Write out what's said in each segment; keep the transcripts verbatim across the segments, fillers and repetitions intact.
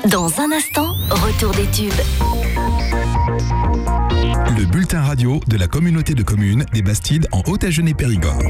Dans un instant, retour des tubes. Le bulletin radio de la communauté de communes des Bastides en Haute-Agenais-Périgord.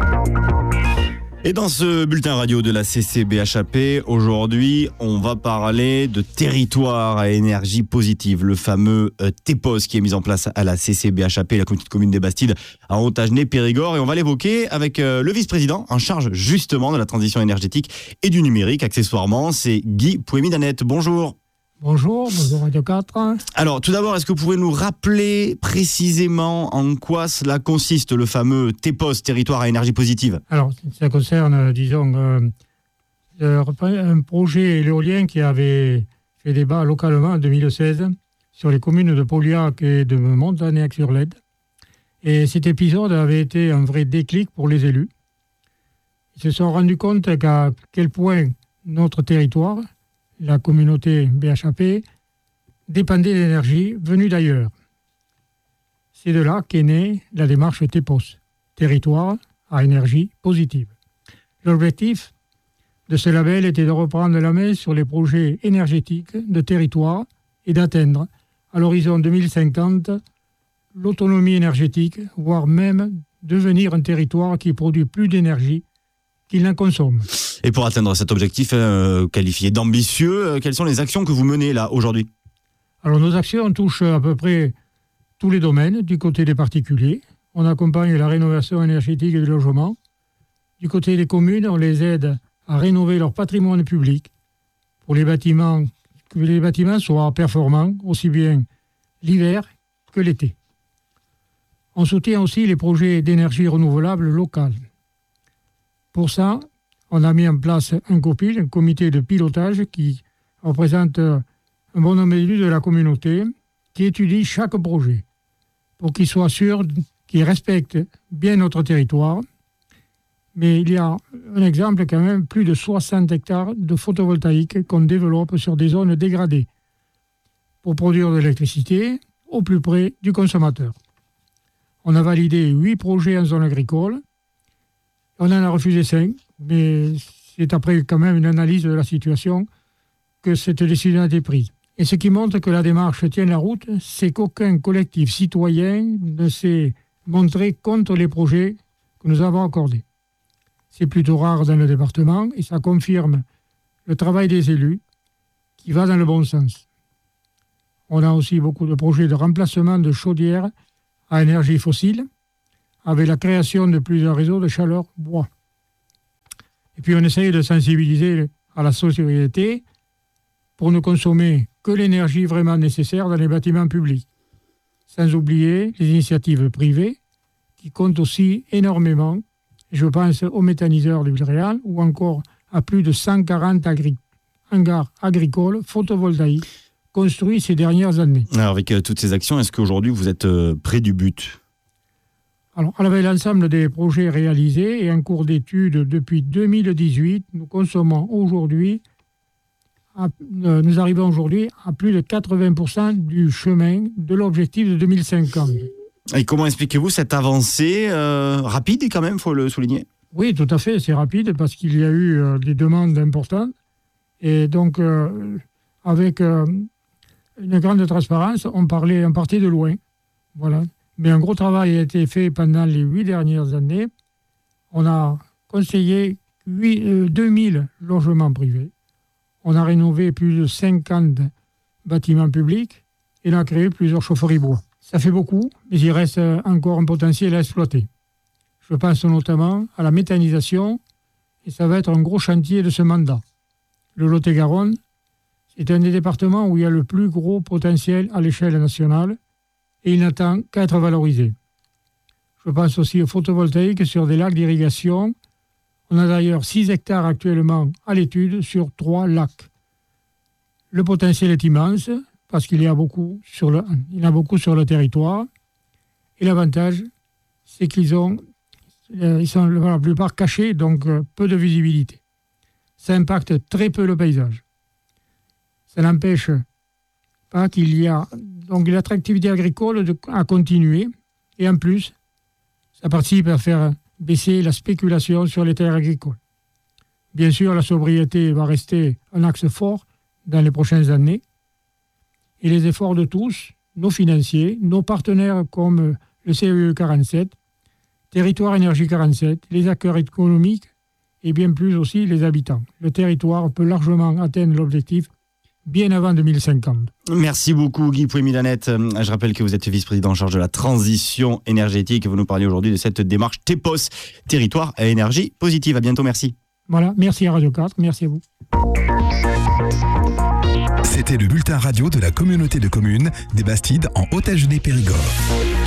Et dans ce bulletin radio de la C C B H A P, aujourd'hui, on va parler de territoire à énergie positive, le fameux euh, T E P O S qui est mis en place à la C C B H A P, la communauté de communes des Bastides en Haute-Agenais-Périgord. Et on va l'évoquer avec euh, le vice-président en charge justement de la transition énergétique et du numérique, accessoirement, c'est Guy Pouémy-Danette. Bonjour. Bonjour, bonjour Radio quatre. Alors, tout d'abord, est-ce que vous pouvez nous rappeler précisément en quoi cela consiste, le fameux T E P O S, territoire à énergie positive ? Alors, ça concerne, disons, euh, un projet éolien qui avait fait débat localement en deux mille seize sur les communes de Pauliac et de Montagnac-sur-Lède. Et cet épisode avait été un vrai déclic pour les élus. Ils se sont rendus compte qu'à quel point notre territoire, la communauté B H A P, dépendait d'énergie venue d'ailleurs. C'est de là qu'est née la démarche T E P O S, territoire à énergie positive. L'objectif de ce label était de reprendre la main sur les projets énergétiques de territoire et d'atteindre, à l'horizon deux mille cinquante, l'autonomie énergétique, voire même devenir un territoire qui produit plus d'énergie qu'il n'en consomme. Et pour atteindre cet objectif euh, qualifié d'ambitieux, euh, quelles sont les actions que vous menez là aujourd'hui ? Alors nos actions touchent à peu près tous les domaines. Du côté des particuliers, on accompagne la rénovation énergétique des logements. Du côté des communes, on les aide à rénover leur patrimoine public pour les bâtiments, que les bâtiments soient performants aussi bien l'hiver que l'été. On soutient aussi les projets d'énergie renouvelable locale. Pour ça, on a mis en place un COPIL, un comité de pilotage qui représente un bon nombre d'élus de la communauté, qui étudie chaque projet pour qu'il soit sûr qu'il respecte bien notre territoire. Mais il y a un exemple quand même, plus de soixante hectares de photovoltaïque qu'on développe sur des zones dégradées pour produire de l'électricité au plus près du consommateur. On a validé huit projets en zone agricole. On en a refusé cinq, mais c'est après quand même une analyse de la situation que cette décision a été prise. Et ce qui montre que la démarche tient la route, c'est qu'aucun collectif citoyen ne s'est montré contre les projets que nous avons accordés. C'est plutôt rare dans le département et ça confirme le travail des élus qui va dans le bon sens. On a aussi beaucoup de projets de remplacement de chaudières à énergie fossile, avec la création de plusieurs réseaux de chaleur bois. Et puis on essaye de sensibiliser à la société pour ne consommer que l'énergie vraiment nécessaire dans les bâtiments publics, sans oublier les initiatives privées qui comptent aussi énormément. Je pense aux méthaniseurs de Villeréal ou encore à plus de cent quarante agri- hangars agricoles photovoltaïques construits ces dernières années. Alors avec euh, toutes ces actions, est-ce qu'aujourd'hui vous êtes euh, près du but ? Alors, avec l'ensemble des projets réalisés et en cours d'étude depuis deux mille dix-huit, nous consommons aujourd'hui, à, euh, nous arrivons aujourd'hui à plus de quatre-vingts pour cent du chemin de l'objectif de deux mille cinquante. Et comment expliquez-vous cette avancée euh, rapide quand même, il faut le souligner ? Oui, tout à fait, c'est rapide parce qu'il y a eu euh, des demandes importantes. Et donc, euh, avec euh, une grande transparence, on parlait, on partait de loin. Voilà. Mais un gros travail a été fait pendant les huit dernières années. On a conseillé deux mille logements privés. On a rénové plus de cinquante bâtiments publics et on a créé plusieurs chaufferies bois. Ça fait beaucoup, mais il reste encore un potentiel à exploiter. Je pense notamment à la méthanisation et ça va être un gros chantier de ce mandat. Le Lot-et-Garonne, c'est un des départements où il y a le plus gros potentiel à l'échelle nationale et il n'attend qu'à être valorisé. Je pense aussi au photovoltaïque sur des lacs d'irrigation. On a d'ailleurs six hectares actuellement à l'étude sur trois lacs. Le potentiel est immense parce qu'il y a beaucoup sur le, il y en a beaucoup sur le territoire. Et l'avantage, c'est qu'ils ont, ils sont pour la plupart cachés, donc peu de visibilité. Ça impacte très peu le paysage. Ça n'empêche pas qu'il y a donc l'attractivité agricole de, à continuer. Et en plus, ça participe à faire baisser la spéculation sur les terres agricoles. Bien sûr, la sobriété va rester un axe fort, dans les prochaines années. Et les efforts de tous, nos financiers, nos partenaires comme le C E E quarante-sept, Territoire Énergie quarante-sept, les acteurs économiques et bien plus aussi les habitants. Le territoire peut largement atteindre l'objectif bien avant deux mille cinquante. Merci beaucoup Guy Pouet-Milanette. Je rappelle que vous êtes vice-président en charge de la transition énergétique. Vous nous parliez aujourd'hui de cette démarche T E P O S, Territoire à énergie positive. À bientôt, merci. Voilà, merci à Radio quatre, merci à vous. C'était le bulletin radio de la communauté de communes des Bastides en Haute-Agenais Périgord.